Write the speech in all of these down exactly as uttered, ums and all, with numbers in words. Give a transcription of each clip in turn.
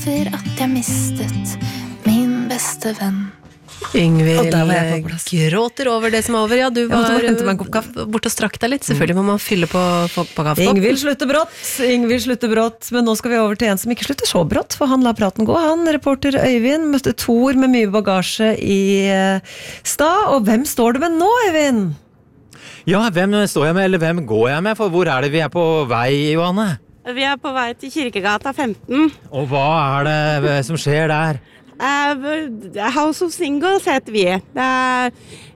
over at jeg mistet min beste venn. Ingvild gråter over det som er over. Ja, du var bort og strakk deg litt. Selvfølgelig må man fylle på, på, på kaffekopp. Ingvild slutter brått, Ingvild slutter brått. Men nå skal vi over til en som ikke slutter så brått, for han la praten gå. Han, reporter Øyvind, møtte Tor med mye bagasje i uh, stad. Og hvem står du med nå, Øyvind? Ja, hvem står jeg med, eller hvem går jeg med? For hvor er det vi er på vei, Johanne? Vi er på vei til Kirkegata femten. Og hva er det som skjer der? Uh, House of Singles heter vi. Det er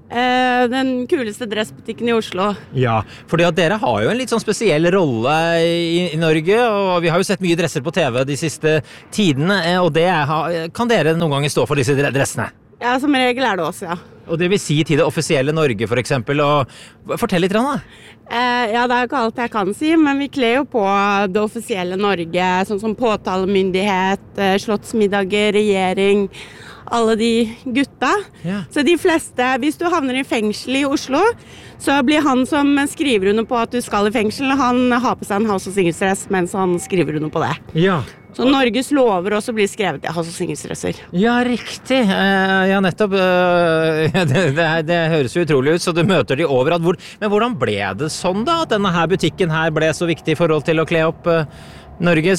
uh, den kuleste dressbutikken i Oslo. Ja, fordi at dere har jo en litt sånn spesiell rolle i, i Norge, og vi har jo sett mye dresser på T V de siste tidene, og det er, kan dere noen ganger stå for disse dressene? Ja, som regel er det også, ja. Og det vil si til det offisielle Norge, for eksempel, og fortell litt, Rana. Eh, ja, det er jo ikke alt jeg kan si, men vi kler jo på det offisielle Norge, sånn som påtalemyndighet, eh, slottsmiddager, regjering, alle de gutta. Ja. Så de fleste, hvis du havner i fengsel i Oslo, så blir han som skriver under på at du skal i fengsel, han har på seg en House of Singles-dress mens han skriver under på det. Ja. Så Norges lover også blir skrevet i House of Singles-dresser. Ja, riktig. Uh, ja, nettopp. Uh, det, det, det høres jo utrolig ut, så du møter de overalt. Hvor, men hvordan ble det sånn da, at denne her butikken her ble så viktig i forhold til å kle opp uh, Norge?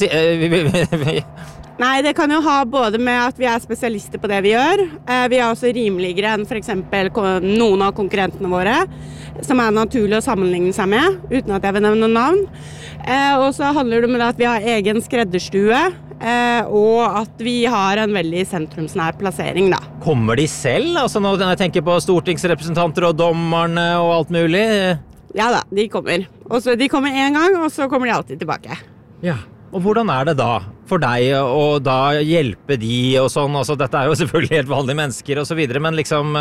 Uh, Nei, det kan jo ha både med at vi er spesialister på det vi gjør. Uh, vi er også rimeligere enn for eksempel noen av konkurrentene våre, som er naturlig å sammenligne seg med, uten at jeg vil nevne noen navn. Eh, og så handler det om at vi har egen skredderstue, eh, og at vi har en veldig sentrumsnær plassering, da. Kommer de selv? Altså når jeg tenker på stortingsrepresentanter og dommerne og alt mulig? Ja da, de kommer. Og så de kommer en gang, og så kommer de alltid tilbake. Ja. Og hvordan er det da for deg å da hjelpe de og sånn? Altså, dette er jo selvfølgelig helt vanlige mennesker og så videre, men liksom,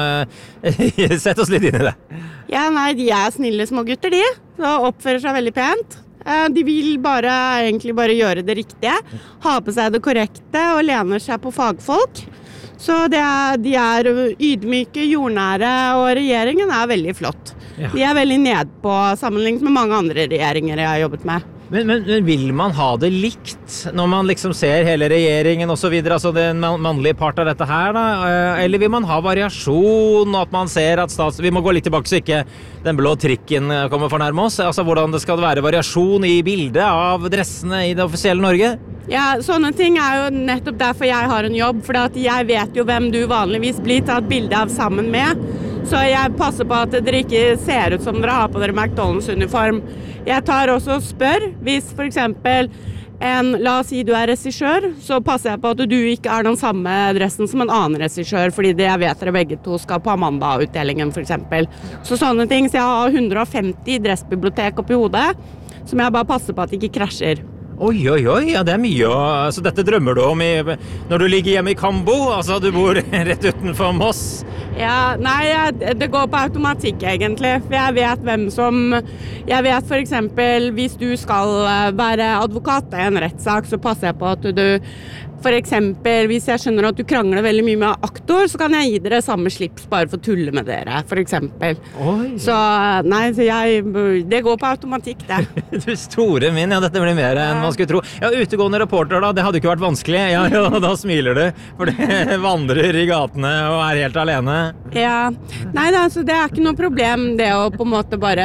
uh, sett oss litt inn i det. Ja, nei, de er snille små gutter, de. Og oppfører seg veldig pent. Uh, de vil bare, egentlig bare gjøre det riktige. Ha på seg det korrekte og lener seg på fagfolk. Så det er, de er ydmyke, jordnære, og regjeringen er veldig flott. Ja. De er veldig ned på sammenlignet med mange andre regjeringer jeg har jobbet med. Men, men, men vil man ha det likt når man liksom ser hele regjeringen og så videre, altså den mannlige part av dette her da, eller vil man ha variasjon, og at man ser at stats... Vi må gå litt tilbake så ikke den blå trikken kommer for nærme oss, altså hvordan det skal være variasjon i bildet av dressene i det offisielle Norge? Ja, sånne ting er jo nettopp derfor jeg har en jobb, for at jeg vet jo hvem du vanligvis blir tatt bilde av sammen med. Så jeg passer på at dere ikke ser ut som dere har på dere McDonalds-uniform. Jeg tar også og spør, hvis for eksempel en, la oss si du er regissør, så passer jeg på at du ikke er den samme dressen som en annen regissør, fordi det jeg vet dere begge to skal på Amanda-utdelingen for eksempel. Så sånne ting, så jeg har hundre og femti dressbibliotek oppi hodet, som jeg bare passer på at de ikke krasjer. Oi, oi, oi, ja, det er mye. Altså, dette drømmer du om i, når du ligger hjemme i Kambo, altså du bor rett utenfor Moss. Ja, nei, det går på automatikk egentlig, for jeg vet hvem som, jeg vet for eksempel, hvis du skal være advokat i en rettssak, så passer jeg på at du, for eksempel, hvis jeg skjønner at du krangler veldig mye med aktor, så kan jeg gi dere samme slips bare for å tulle med dere, for eksempel. Oi. Så, nei, så jeg, det går på automatikk, det. Du store min, ja, dette blir mer enn man skulle tro. Ja, utegående reporter da, det hadde ikke vært vanskelig. Ja, ja, da smiler du, for det vandrer i gatene og er helt alene. Ja, nei da, så det er ikke noe problem det å på en måte bare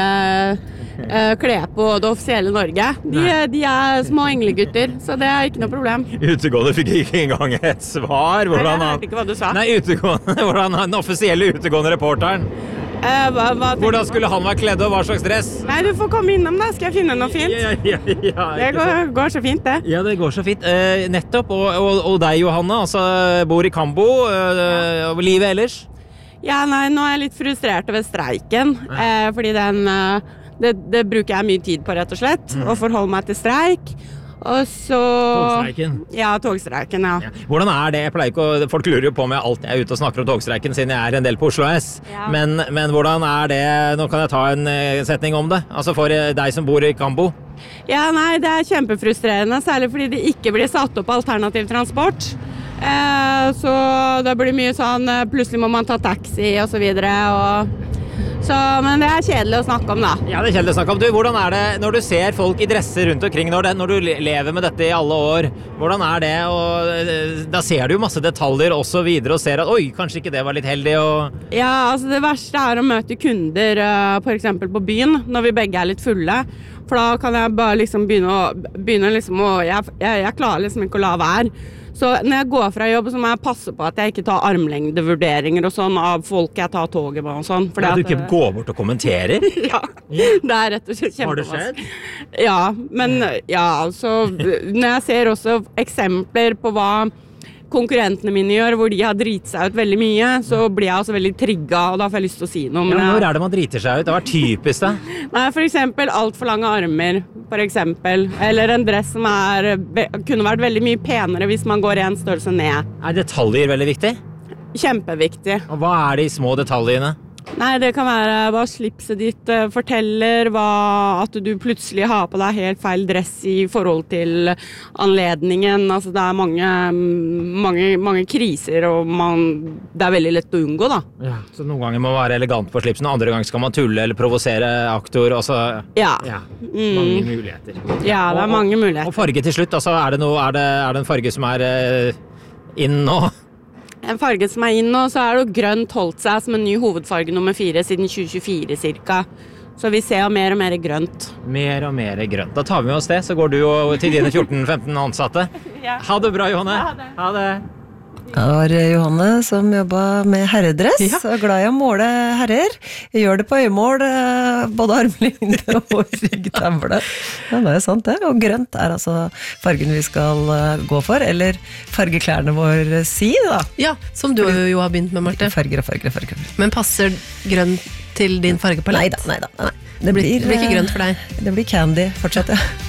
uh, kle på det offisielle Norge. De, de er små englegutter, så det er ikke noe problem. Utegående fikk ikke engang et svar. Hvordan nei, jeg vet ikke hva du sa. Nei, utegående, hvordan den offisielle utegående reporteren. Uh, hva, hva hvordan skulle han være kledd og hva slags dress? Nei, du får komme innom da, skal jeg finne noe fint? Ja, ja, ja, det går, går så fint det. Ja, det går så fint. Uh, nettopp, og, og, og deg Johanne, altså bor i Kambo, uh, og livet ellers? Ja, nei, nå er jeg litt frustrert over streiken, eh, fordi den, det, det bruker jeg mye tid på rett og slett, mm. å forholde meg til streik, og så... Togstreiken? Ja, togstreiken, ja. ja. Hvordan er det? Jeg pleier ikke å... Folk lurer jo på meg alt jeg er ute og snakker om togstreiken, siden jeg er en del på Oslo S, ja. men, men hvordan er det? Nå kan jeg ta en setning om det, altså for deg som bor i Kambo. Ja, nei, det er kjempefrustrerende, særlig fordi det ikke blir satt opp alternativ transport. Eh, så det blir mye sånn, plutselig må man ta taxi og så videre, og Så, men det er kjedelig å snakke om da. Ja, det er kjedelig å snakke om. Du, hvordan er det når du ser folk i dresser rundt omkring, når, det, når du lever med dette i alle år, hvordan er det? Og da ser du jo masse detaljer og så videre, og ser at, oi, kanskje ikke det var litt heldig, og... Ja, altså det verste er å møte kunder, for eksempel på byen, når vi begge er litt fulle. For da kan jeg bare liksom begynne å, begynne liksom å jeg, jeg, jeg klarer liksom ikke å la være. Så når jeg går fra jobb, så må jeg passe på at jeg ikke tar armlengdevurderinger og sånn av folk jeg tar toget med og sånn. Ja, du ikke går bort og kommenterer? Ja, det er rett og slett kjempemasse. Har det skjedd? Ja, men ja, altså, når jeg ser også eksempler på hva konkurrentene mine gjør, hvor de har dritt seg ut veldig mye, så blir jeg også veldig trigget, og da får jeg lyst til å si noe. Men ja, når er det man driter seg ut? Det var typisk det. Nei, for eksempel alt for lange armer, for eksempel. Eller en dress som er, kunne vært veldig mye penere hvis man går en størrelse ned. Er detaljer veldig viktig? Kjempeviktig. Og hva er de små detaljene? Nei, det kan være hva slipset ditt uh, forteller, hva, at du plutselig har på deg helt feil dress i forhold til anledningen. Altså, det er mange, mange, mange kriser, og man, det er veldig lett å unngå, da. Ja, så noen ganger må man være elegant på slipsen, andre ganger skal man tulle eller provosere aktor, og så... Ja. Ja, mm. mange muligheter. Ja, det er mange muligheter. Og farge til slutt, altså, er det, noe, er det, er det en farge som er uh, inn nå? En farge som er inn nå, så er det jo grønt holdt seg som en ny hovedfarge nummer fire siden tjue tjuefire cirka. Så vi ser jo mer og mer grønt. Mer og mer grønt. Da tar vi med oss det, så går du jo til dine fjorten femten ansatte. Ja. Ha det bra, Johanne. Ha det. Ha det. Det var Johanne som jobbet med herredress, ja. Og glad i å måle herrer. Jeg gjør det på øyemål, både armlengde og ryggtavle. Ja, det er sant det, og grønt er altså fargen vi skal gå for, eller fargeklærne våre si da. Ja, som du jo har begynt med, Marte. Farger og farger og farger. Men passer grønt til din fargepalett? Neida, neida. Nei. Det blir, det blir ikke grønt for deg. Det blir candy fortsatt, ja.